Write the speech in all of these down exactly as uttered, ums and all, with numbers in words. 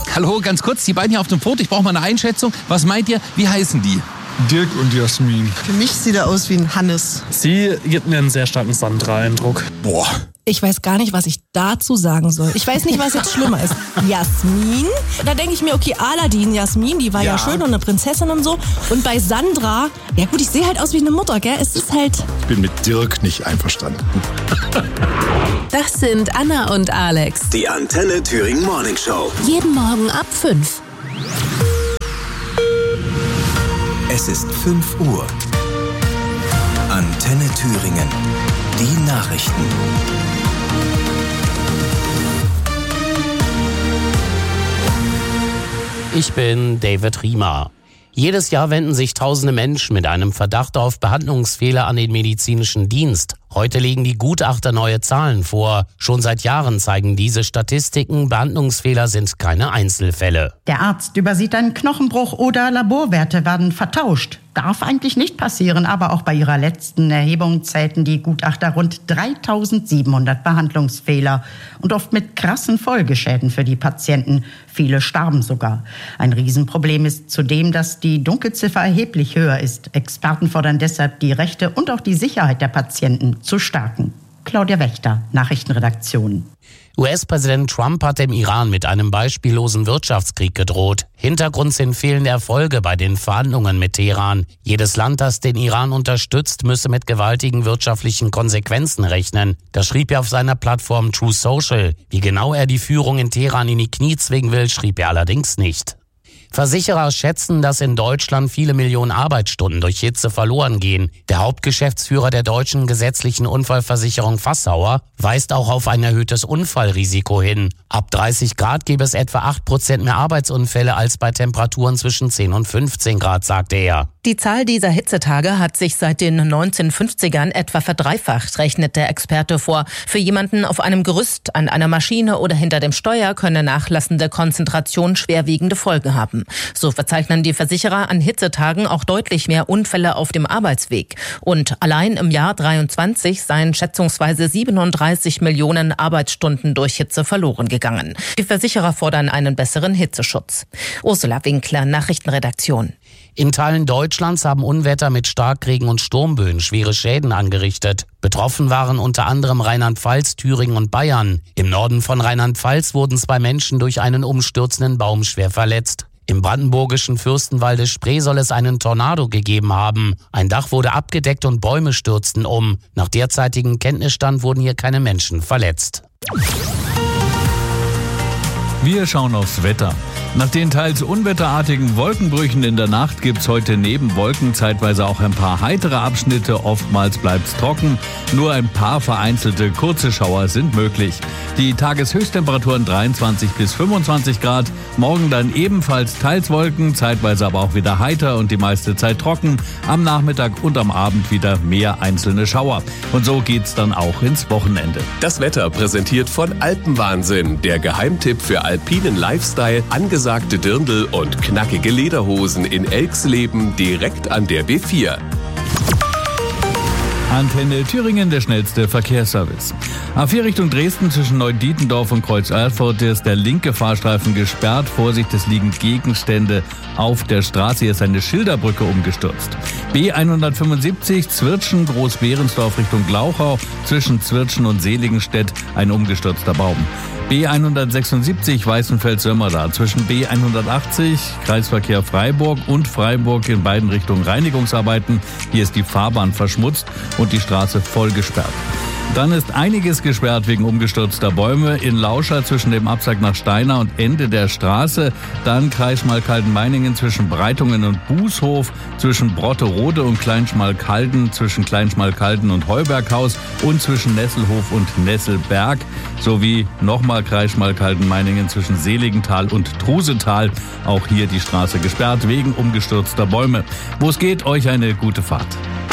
Hallo, ganz kurz, die beiden hier auf dem Foto, ich brauche mal eine Einschätzung. Was meint ihr, wie heißen die? Dirk und Jasmin. Für mich sieht er aus wie ein Hannes. Sie gibt mir einen sehr starken Sandra-Eindruck. Boah. Ich weiß gar nicht, was ich dazu sagen soll. Ich weiß nicht, was jetzt schlimmer ist. Jasmin? Da denke ich mir, okay, Aladdin, Jasmin, die war ja. ja schön und eine Prinzessin und so. Und bei Sandra, ja gut, ich sehe halt aus wie eine Mutter, gell? Es ist halt... Ich bin mit Dirk nicht einverstanden. Das sind Anna und Alex. Die Antenne Thüringen Morning Show. Jeden Morgen ab fünf. Es ist fünf Uhr. Antenne Thüringen. Die Nachrichten. Ich bin David Riemer. Jedes Jahr wenden sich tausende Menschen mit einem Verdacht auf Behandlungsfehler an den medizinischen Dienst. Heute legen die Gutachter neue Zahlen vor. Schon seit Jahren zeigen diese Statistiken, Behandlungsfehler sind keine Einzelfälle. Der Arzt übersieht einen Knochenbruch oder Laborwerte werden vertauscht. Darf eigentlich nicht passieren, aber auch bei ihrer letzten Erhebung zählten die Gutachter rund dreitausendsiebenhundert Behandlungsfehler und oft mit krassen Folgeschäden für die Patienten. Viele starben sogar. Ein Riesenproblem ist zudem, dass die Dunkelziffer erheblich höher ist. Experten fordern deshalb, die Rechte und auch die Sicherheit der Patienten zu stärken. Claudia Wächter, Nachrichtenredaktion. U S-Präsident Trump hat dem Iran mit einem beispiellosen Wirtschaftskrieg gedroht. Hintergrund sind fehlende Erfolge bei den Verhandlungen mit Teheran. Jedes Land, das den Iran unterstützt, müsse mit gewaltigen wirtschaftlichen Konsequenzen rechnen. Das schrieb er auf seiner Plattform True Social. Wie genau er die Führung in Teheran in die Knie zwingen will, schrieb er allerdings nicht. Versicherer schätzen, dass in Deutschland viele Millionen Arbeitsstunden durch Hitze verloren gehen. Der Hauptgeschäftsführer der deutschen gesetzlichen Unfallversicherung Fassauer weist auch auf ein erhöhtes Unfallrisiko hin. Ab dreißig Grad gäbe es etwa acht Prozent mehr Arbeitsunfälle als bei Temperaturen zwischen zehn und fünfzehn Grad, sagte er. Die Zahl dieser Hitzetage hat sich seit den neunzehnhundertfünfzigern etwa verdreifacht, rechnet der Experte vor. Für jemanden auf einem Gerüst, an einer Maschine oder hinter dem Steuer könne nachlassende Konzentration schwerwiegende Folgen haben. So verzeichnen die Versicherer an Hitzetagen auch deutlich mehr Unfälle auf dem Arbeitsweg. Und allein im Jahr dreiundzwanzig seien schätzungsweise siebenunddreißig Millionen Arbeitsstunden durch Hitze verloren gegangen. Die Versicherer fordern einen besseren Hitzeschutz. Ursula Winkler, Nachrichtenredaktion. In Teilen Deutschlands haben Unwetter mit Starkregen und Sturmböen schwere Schäden angerichtet. Betroffen waren unter anderem Rheinland-Pfalz, Thüringen und Bayern. Im Norden von Rheinland-Pfalz wurden zwei Menschen durch einen umstürzenden Baum schwer verletzt. Im brandenburgischen Fürstenwalde Spree soll es einen Tornado gegeben haben. Ein Dach wurde abgedeckt und Bäume stürzten um. Nach derzeitigem Kenntnisstand wurden hier keine Menschen verletzt. Wir schauen aufs Wetter. Nach den teils unwetterartigen Wolkenbrüchen in der Nacht gibt's heute neben Wolken zeitweise auch ein paar heitere Abschnitte. Oftmals bleibt's trocken. Nur ein paar vereinzelte kurze Schauer sind möglich. Die Tageshöchsttemperaturen dreiundzwanzig bis fünfundzwanzig Grad. Morgen dann ebenfalls teils Wolken, zeitweise aber auch wieder heiter und die meiste Zeit trocken. Am Nachmittag und am Abend wieder mehr einzelne Schauer. Und so geht's dann auch ins Wochenende. Das Wetter präsentiert von Alpenwahnsinn, der Geheimtipp für alpinen Lifestyle, angesagte Dirndl und knackige Lederhosen in Elxleben direkt an der B vier. Antenne Thüringen, der schnellste Verkehrsservice. A vier Richtung Dresden zwischen Neudietendorf und Kreuz-Erfurt ist der linke Fahrstreifen gesperrt. Vorsicht, es liegen Gegenstände auf der Straße. Hier ist eine Schilderbrücke umgestürzt. B hundertfünfundsiebzig Zwirtschen, Großbehrensdorf Richtung Glauchau zwischen Zwirtschen und Seligenstedt ein umgestürzter Baum. B hundertsechsundsiebzig Weißenfels-Sömmerda zwischen B hundertachtzig Kreisverkehr Freiburg und Freiburg in beiden Richtungen Reinigungsarbeiten. Hier ist die Fahrbahn verschmutzt und die Straße voll gesperrt. Dann ist einiges gesperrt wegen umgestürzter Bäume in Lauscha zwischen dem Absack nach Steiner und Ende der Straße. Dann Kreis Schmalkalden-Meiningen zwischen Breitungen und Bußhof, zwischen Brotterode und Kleinschmalkalden, zwischen Kleinschmalkalden und Heuberghaus und zwischen Nesselhof und Nesselberg. Sowie nochmal Kreis Schmalkalden-Meiningen zwischen Seligenthal und Trusetal. Auch hier die Straße gesperrt wegen umgestürzter Bäume. Wo es geht, euch eine gute Fahrt.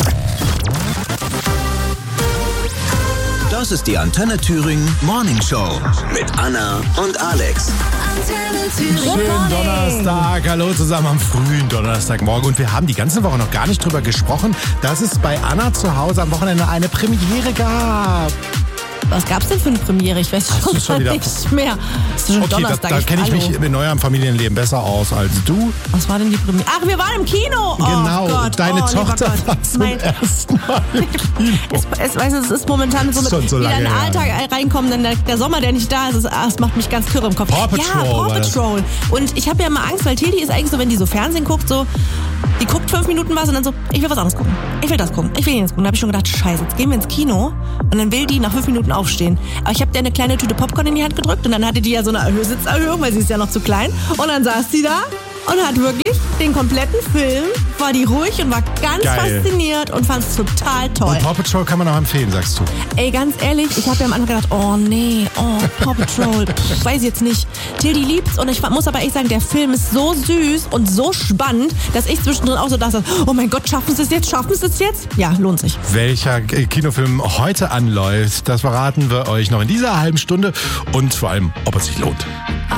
Das ist die Antenne Thüringen Morning Show mit Anna und Alex. Schönen Donnerstag, hallo zusammen am frühen Donnerstagmorgen. Und wir haben die ganze Woche noch gar nicht drüber gesprochen, dass es bei Anna zu Hause am Wochenende eine Premiere gab. Was gab's denn für eine Premiere? Ich weiß schon, schon wieder nicht mehr. Das ist schon Okay, da, Donnerstag. da kenne ich Hallo. mich in eurem Familienleben besser aus als du. Was war denn die Premiere? Ach, wir waren im Kino. Oh Genau, Gott. deine oh, Tochter Gott. war zum Mein- ersten Mal im Kino. Es, es, weißt du, es ist momentan so, mit, Schon so wieder lange in den her. Alltag reinkommen, denn der, der Sommer, der nicht da ist, ist, das macht mich ganz kirre im Kopf. Paw Patrol Ja, Paw war das. Patrol. Und ich habe ja immer Angst, weil Tilly ist eigentlich so, wenn die so Fernsehen guckt, so, die guckt fünf Minuten was und dann so, ich will was anderes gucken. Ich will das gucken. Ich will jenes gucken. Da habe ich schon gedacht, scheiße, jetzt gehen wir ins Kino und dann will die nach fünf Minuten aufstehen. Aber ich habe dir eine kleine Tüte Popcorn in die Hand gedrückt und dann hatte die ja so eine Erhö- Sitzerhöhung, weil sie ist ja noch zu klein. Und dann saß die da und hat wirklich den kompletten Film, war die ruhig und war ganz Geil. fasziniert und fand es total toll. Und Paw Patrol kann man auch empfehlen, sagst du. Ey, ganz ehrlich, ich habe ja am Anfang gedacht, oh nee, oh, Paw Patrol, pff, weiß jetzt nicht. Tilly liebt's und ich muss aber echt sagen, der Film ist so süß und so spannend, dass ich zwischendrin auch so dachte, oh mein Gott, schaffen sie es jetzt, schaffen sie es jetzt? Ja, lohnt sich. Welcher äh, Kinofilm heute anläuft, das verraten wir euch noch in dieser halben Stunde und vor allem, ob es sich lohnt.